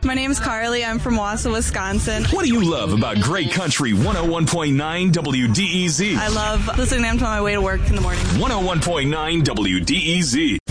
My name's Carly. I'm from Wausau, Wisconsin. What do you love about Great Country 101.9 WDEZ? I love listening to them on my way to work in the morning. 101.9 WDEZ.